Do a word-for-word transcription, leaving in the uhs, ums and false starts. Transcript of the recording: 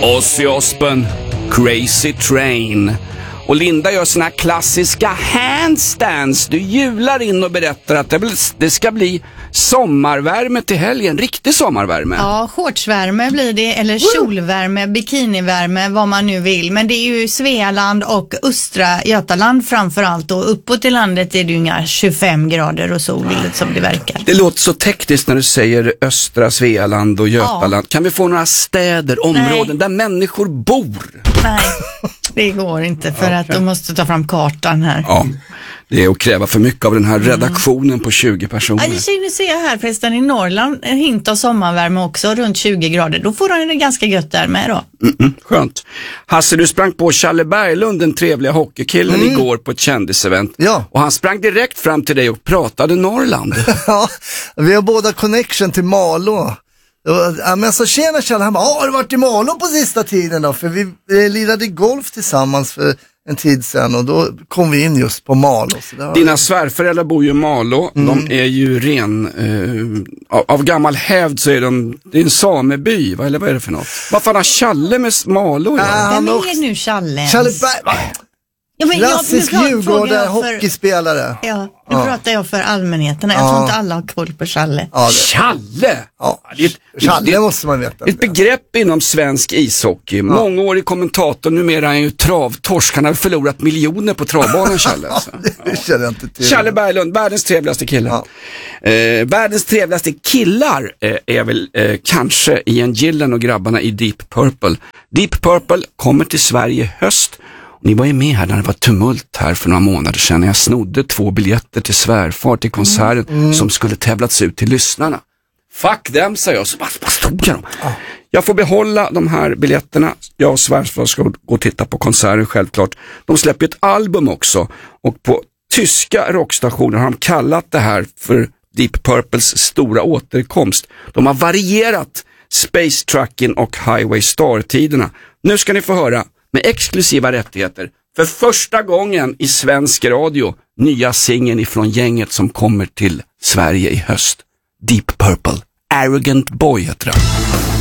Ozzy Osbourne, Crazy Train. Och Linda gör såna här klassiska handstands. Du hjular in och berättar att det ska bli sommarvärme till helgen. Riktig sommarvärme. Ja, shortsvärme blir det. Eller kjolvärme, bikinivärme, vad man nu vill. Men det är ju Svealand och östra Götaland framförallt. Och uppåt i landet är det ju inga tjugofem grader och sol som det verkar. Det låter så tekniskt när du säger östra Svealand och Götaland. Ja. Kan vi få några städer, områden Nej. där människor bor? Nej, det går inte för att de måste ta fram kartan här. Ja, det är att kräva för mycket av den här redaktionen mm. på tjugo personer. Ja, det ser jag här förresten i Norrland, en hint av sommarvärme också, runt tjugo grader. Då får de det ganska gött där med då. Mm-mm, skönt. Hasse, du sprang på Challe Berglund, den trevliga hockeykillen, mm. igår på ett kändisevent. Ja. Och han sprang direkt fram till dig och pratade Norrland. Ja, vi har båda connection till Malå. Ja, men så tjena Challe, han bara, har du varit i Malå på sista tiden då? För vi, vi lirade golf tillsammans för en tid sedan och då kom vi in just på Malå. Så där Dina svärföräldrar bor ju i Malå, mm. de är ju ren, eh, av, av gammal hävd så är de, det är en sameby, vad, eller vad är det för något? Vad fan har Challe med Malå? Äh, Vem är också... nu Challe? Challe Berg... Ja, men klassisk jag, Djurgårdare, hockeyspelare. Ja, nu ja. pratar jag för allmänheten. Jag ja. tror inte alla har koll på Challe. Ja, Challe? Ja. Det är ett, Challe det, måste man veta. Ett begrepp inom svensk ishockey. Ja. Mångårig kommentator, numera är han ju travtorsk. Han har förlorat miljoner på travbanan, Challe. Ja, det känner jag inte till. Challe Berglund, världens trevligaste kille. Ja. Eh, världens trevligaste killar eh, är väl eh, kanske Ian Gillan och grabbarna i Deep Purple. Deep Purple kommer till Sverige höst. Ni var ju med här när det var tumult här för några månader sedan. Jag snodde två biljetter till svärfar till konserten mm. Mm. som skulle tävlats ut till lyssnarna. Fuck dem, sa jag. Så bara, bara stod jag dem. Ah. Jag får behålla de här biljetterna. Jag och svärfar ska gå och titta på konserten självklart. De släpper ett album också. Och på tyska rockstationer har de kallat det här för Deep Purples stora återkomst. De har varierat Space Trucking och Highway Star-tiderna. Nu ska ni få höra med exklusiva rättigheter för första gången i svensk radio nya singeln ifrån gänget som kommer till Sverige i höst. Deep Purple, Arrogant Boy heter det.